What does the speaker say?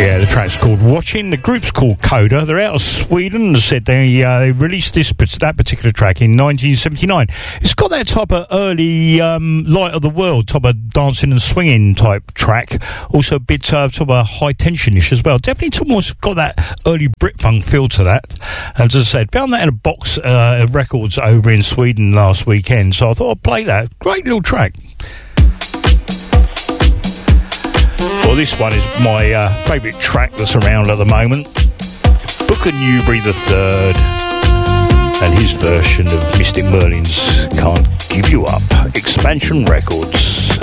Yeah, the track's called Watching. The group's called Coda. They're out of Sweden. They said they released that particular track in 1979. It's got that type of early Light of the World, type of dancing and swinging type track. Also a bit sort of high tension-ish as well. Definitely almost got that early Brit funk feel to that. And as I said, found that in a box of records over in Sweden last weekend. So I thought I'd play that. Great little track. Well, this one is my favourite track that's around at the moment. Booker Newberry III and his version of Mystic Merlin's Can't Give You Up. Expansion Records.